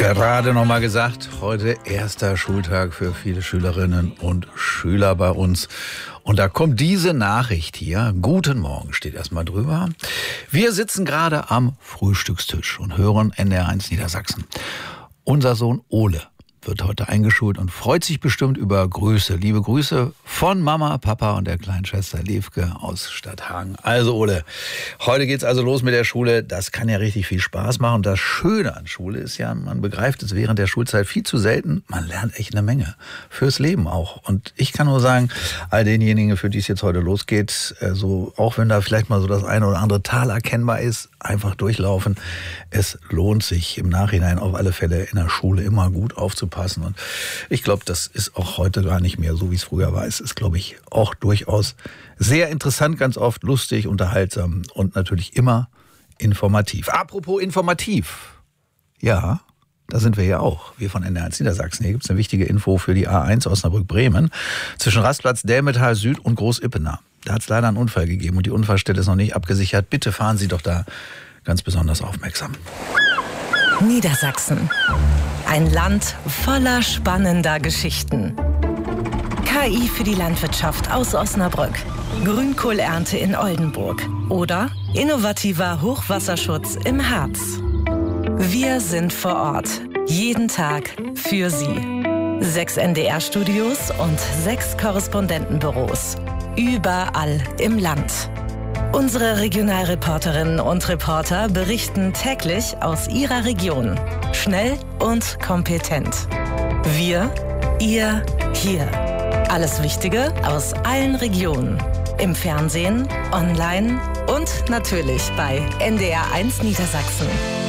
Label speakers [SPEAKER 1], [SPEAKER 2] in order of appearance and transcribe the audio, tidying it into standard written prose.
[SPEAKER 1] Gerade noch mal gesagt, heute erster Schultag für viele Schülerinnen und Schüler bei uns. Und da kommt diese Nachricht hier. Guten Morgen steht erstmal drüber. Wir sitzen gerade am Frühstückstisch und hören NDR1 Niedersachsen. Unser Sohn Ole wird heute eingeschult und freut sich bestimmt über Grüße. Liebe Grüße von Mama, Papa und der kleinen Schwester Liefke aus Stadthagen. Also Ole, heute geht's also los mit der Schule. Das kann ja richtig viel Spaß machen. Das Schöne an Schule ist ja, man begreift es während der Schulzeit viel zu selten. Man lernt echt eine Menge. Fürs Leben auch. Und ich kann nur sagen, all denjenigen, für die es jetzt heute losgeht, so auch wenn da vielleicht mal so das eine oder andere Tal erkennbar ist, einfach durchlaufen. Es lohnt sich im Nachhinein auf alle Fälle in der Schule immer gut aufzupassen. Und ich glaube, das ist auch heute gar nicht mehr so, wie es früher war. Es ist, glaube ich, auch durchaus sehr interessant, ganz oft lustig, unterhaltsam und natürlich immer informativ. Apropos informativ. Ja, da sind wir ja auch. Wir von NDR1 Niedersachsen. Hier gibt es eine wichtige Info für die A1 Osnabrück-Bremen zwischen Rastplatz Dälmetal Süd und Groß-Ippener. Da hat es leider einen Unfall gegeben und die Unfallstelle ist noch nicht abgesichert. Bitte fahren Sie doch da ganz besonders aufmerksam.
[SPEAKER 2] Niedersachsen. Ein Land voller spannender Geschichten. KI für die Landwirtschaft aus Osnabrück. Grünkohlernte in Oldenburg. Oder innovativer Hochwasserschutz im Harz. Wir sind vor Ort. Jeden Tag für Sie. 6 NDR-Studios und 6 Korrespondentenbüros. Überall im Land. Unsere Regionalreporterinnen und Reporter berichten täglich aus ihrer Region. Schnell und kompetent. Wir, ihr, hier. Alles Wichtige aus allen Regionen. Im Fernsehen, online und natürlich bei NDR1 Niedersachsen.